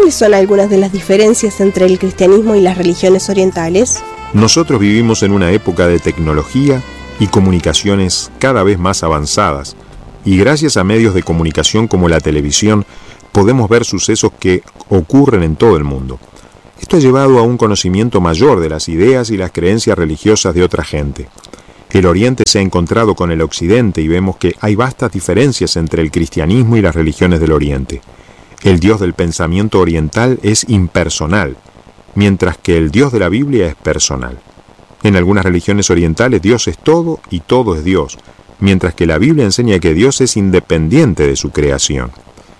¿cuáles son algunas de las diferencias entre el cristianismo y las religiones orientales? Nosotros vivimos en una época de tecnología y comunicaciones cada vez más avanzadas, y gracias a medios de comunicación como la televisión, podemos ver sucesos que ocurren en todo el mundo. Esto ha llevado a un conocimiento mayor de las ideas y las creencias religiosas de otra gente. El Oriente se ha encontrado con el Occidente y vemos que hay vastas diferencias entre el cristianismo y las religiones del Oriente. El Dios del pensamiento oriental es impersonal, mientras que el Dios de la Biblia es personal. En algunas religiones orientales Dios es todo y todo es Dios, mientras que la Biblia enseña que Dios es independiente de su creación.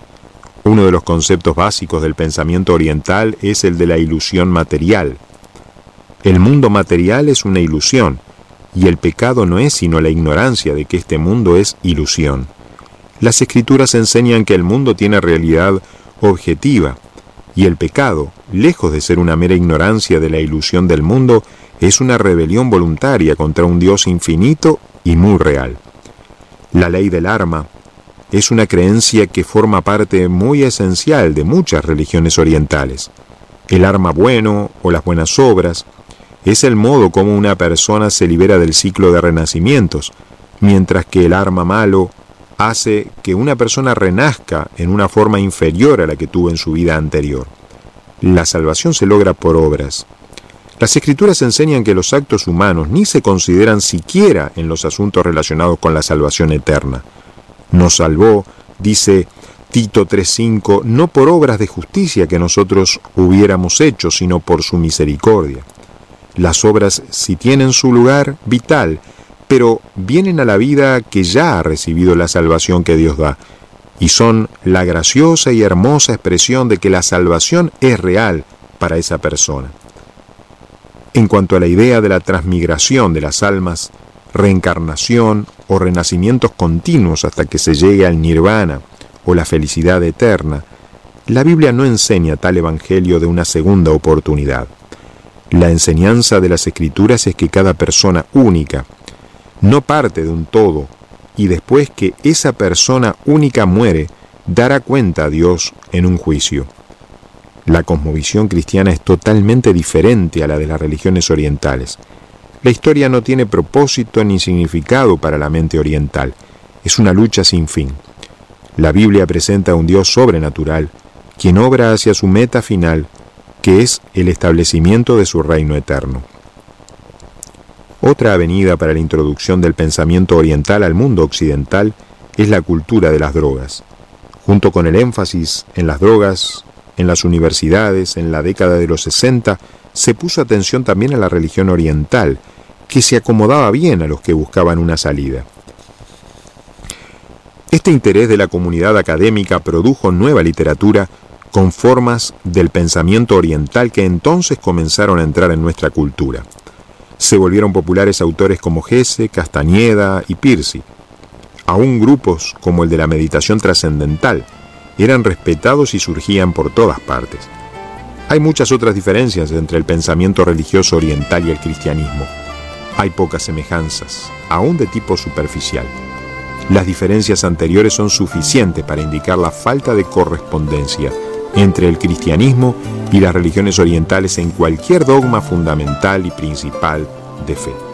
Uno de los conceptos básicos del pensamiento oriental es el de la ilusión material. El mundo material es una ilusión, y el pecado no es sino la ignorancia de que este mundo es ilusión. Las Escrituras enseñan que el mundo tiene realidad objetiva, y el pecado, lejos de ser una mera ignorancia de la ilusión del mundo, es una rebelión voluntaria contra un Dios infinito y muy real. La ley del arma es una creencia que forma parte muy esencial de muchas religiones orientales. El arma bueno o las buenas obras es el modo como una persona se libera del ciclo de renacimientos, mientras que el arma malo hace que una persona renazca en una forma inferior a la que tuvo en su vida anterior. La salvación se logra por obras. Las Escrituras enseñan que los actos humanos ni se consideran siquiera en los asuntos relacionados con la salvación eterna. Nos salvó, dice Tito 3:5, no por obras de justicia que nosotros hubiéramos hecho, sino por su misericordia. Las obras sí tienen su lugar vital, pero vienen a la vida que ya ha recibido la salvación que Dios da, y son la graciosa y hermosa expresión de que la salvación es real para esa persona. En cuanto a la idea de la transmigración de las almas, reencarnación o renacimientos continuos hasta que se llegue al nirvana o la felicidad eterna, la Biblia no enseña tal evangelio de una segunda oportunidad. La enseñanza de las Escrituras es que cada persona única no parte de un todo y después que esa persona única muere, dará cuenta a Dios en un juicio. La cosmovisión cristiana es totalmente diferente a la de las religiones orientales. La historia no tiene propósito ni significado para la mente oriental. Es una lucha sin fin. La Biblia presenta a un Dios sobrenatural, quien obra hacia su meta final, que es el establecimiento de su reino eterno. Otra avenida para la introducción del pensamiento oriental al mundo occidental es la cultura de las drogas. Junto con el énfasis en las drogas, en las universidades, en la década de los 60, se puso atención también a la religión oriental, que se acomodaba bien a los que buscaban una salida. Este interés de la comunidad académica produjo nueva literatura con formas del pensamiento oriental que entonces comenzaron a entrar en nuestra cultura. Se volvieron populares autores como Hesse, Castañeda y Piercy. Aún grupos como el de la meditación trascendental eran respetados y surgían por todas partes. Hay muchas otras diferencias entre el pensamiento religioso oriental y el cristianismo. Hay pocas semejanzas, aún de tipo superficial. Las diferencias anteriores son suficientes para indicar la falta de correspondencia entre el cristianismo y las religiones orientales en cualquier dogma fundamental y principal de fe.